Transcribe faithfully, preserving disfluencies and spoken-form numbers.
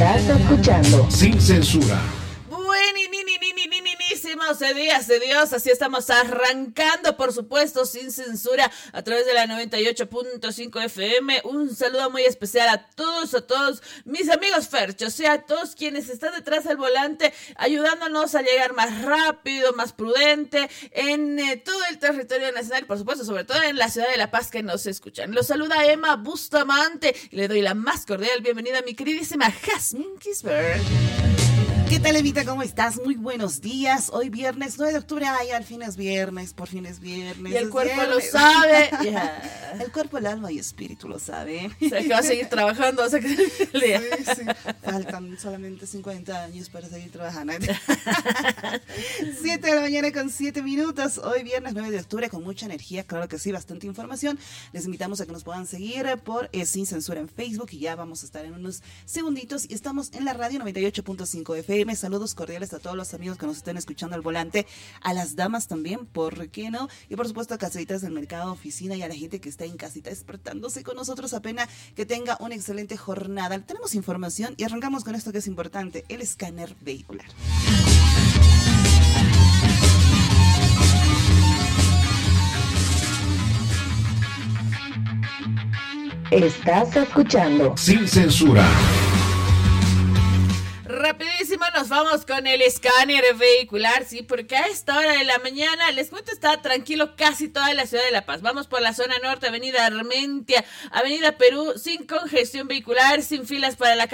Estás escuchando Sin Censura. Buenísimos días de Dios, así estamos arrancando, por supuesto, sin censura, a través de la noventa y ocho punto cinco F M. Un saludo muy especial a todos, a todos mis amigos ferchos, o sea, a todos quienes están detrás del volante, ayudándonos a llegar más rápido, más prudente, en eh, todo el territorio nacional, por supuesto, sobre todo en la ciudad de La Paz que nos escuchan. Los saluda Emma Bustamante y le doy la más cordial bienvenida a mi queridísima Jasmine Kisberg. ¿Qué tal, Evita? ¿Cómo estás? Muy buenos días. Hoy viernes nueve de octubre. Ay, al fin es viernes, por fin es viernes. Y el es cuerpo viernes. lo sabe. Yeah. El cuerpo, el alma y espíritu lo sabe. O sea, que va a seguir trabajando hasta que el día. Sí, sí. Faltan solamente cincuenta años para seguir trabajando. siete de la mañana con siete minutos. Hoy viernes nueve de octubre con mucha energía. Claro que sí, bastante información. Les invitamos a que nos puedan seguir por eh, Sin Censura en Facebook. Y ya vamos a estar en unos segunditos. Y estamos en la radio noventa y ocho punto cinco F M. Saludos cordiales a todos los amigos que nos estén escuchando al volante, a las damas también, ¿por qué no? Y por supuesto a caseritas del mercado, oficina y a la gente que está en casita despertándose con nosotros, apenas que tenga una excelente jornada. Tenemos información y arrancamos con esto que es importante, el escáner vehicular. Estás escuchando Sin Censura. Rapidísimo nos vamos con el escáner vehicular, sí, porque a esta hora de la mañana, les cuento, está tranquilo casi toda la ciudad de La Paz. Vamos por la zona norte, avenida Armentia, avenida Perú, sin congestión vehicular, sin filas para la